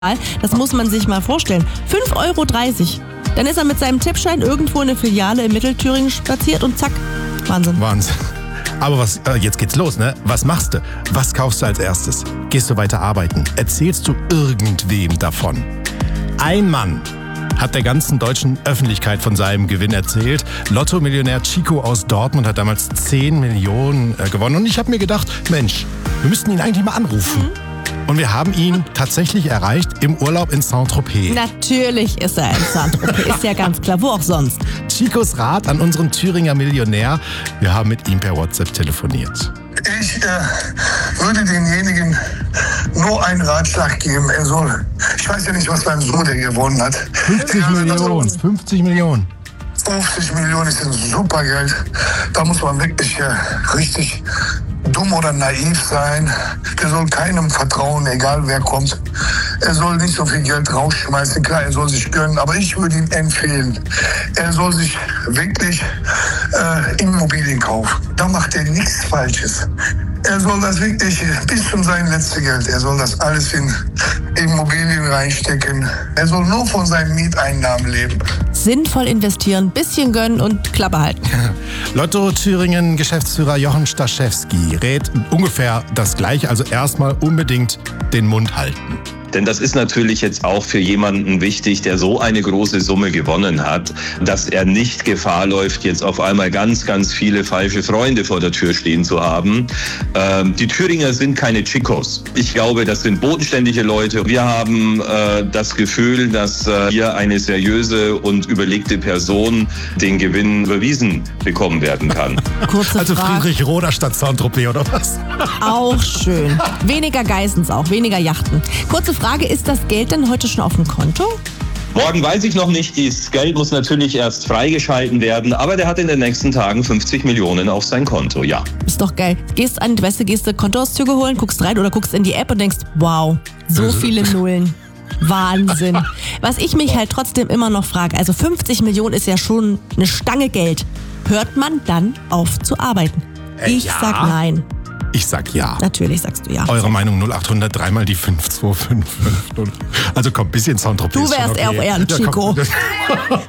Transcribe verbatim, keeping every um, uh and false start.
Das muss man sich mal vorstellen. fünf Euro dreißig. Dann ist er mit seinem Tippschein irgendwo in eine Filiale in Mittelthüringen spaziert und zack, Wahnsinn. Wahnsinn. Aber was, äh, jetzt geht's los, ne? Was machst du? Was kaufst du als erstes? Gehst du weiter arbeiten? Erzählst du irgendwem davon? Ein Mann hat der ganzen deutschen Öffentlichkeit von seinem Gewinn erzählt. Lotto-Millionär Chico aus Dortmund hat damals zehn Millionen äh, gewonnen. Und ich habe mir gedacht, Mensch, wir müssten ihn eigentlich mal anrufen. Mhm. Und wir haben ihn tatsächlich erreicht im Urlaub in Saint-Tropez. Natürlich ist er in Saint-Tropez, ist ja ganz klar. Wo auch sonst. Chicos Rat an unseren Thüringer Millionär. Wir haben mit ihm per WhatsApp telefoniert. Ich äh, würde denjenigen nur einen Ratschlag geben. Er soll, ich weiß ja nicht, was mein Sohn der gewonnen hat. fünfzig Millionen, fünfzig Millionen. fünfzig Millionen ist ein super Geld. Da muss man wirklich äh, richtig dumm oder naiv sein. Er soll keinem vertrauen, egal wer kommt. Er soll nicht so viel Geld rausschmeißen. Klar, er soll sich gönnen, aber ich würde ihm empfehlen, er soll sich wirklich äh, Immobilien kaufen. Da macht er nichts Falsches. Er soll das wirklich bis zum sein letztes Geld, er soll das alles in Immobilien reinstecken. Er soll nur von seinen Mieteinnahmen leben. Sinnvoll investieren, bisschen gönnen und Klappe halten. Lotto Thüringen Geschäftsführer Jochen Staszewski rät ungefähr das Gleiche. Also erstmal unbedingt den Mund halten. Denn das ist natürlich jetzt auch für jemanden wichtig, der so eine große Summe gewonnen hat, dass er nicht Gefahr läuft, jetzt auf einmal ganz, ganz viele falsche Freunde vor der Tür stehen zu haben. Ähm, die Thüringer sind keine Chicos. Ich glaube, das sind bodenständige Leute. Wir haben äh, das Gefühl, dass äh, hier eine seriöse und überlegte Person den Gewinn überwiesen bekommen werden kann. Kurze also Frage. Friedrich Roder statt Saint-Tropez oder was? Auch schön. Weniger Geissens auch, weniger Yachten. Kurze Frage, ist das Geld denn heute schon auf dem Konto? Morgen weiß ich noch nicht. Das Geld muss natürlich erst freigeschalten werden, aber der hat in den nächsten Tagen fünfzig Millionen auf sein Konto, ja. Ist doch geil. Gehst an, weißt du, gehst du Kontoauszüge holen, guckst rein oder guckst in die App und denkst, wow, so viele Nullen. Wahnsinn. Was ich mich halt trotzdem immer noch frage, also fünfzig Millionen ist ja schon eine Stange Geld. Hört man dann auf zu arbeiten? Äh, ich ja. sag nein. Ich sag ja. Natürlich sagst du ja. Eure Meinung null acht hundert, dreimal die fünf zwei fünf fünf null. Also komm, bisschen Saint-Tropez. Du wärst okay. eher ein Chico. Ja,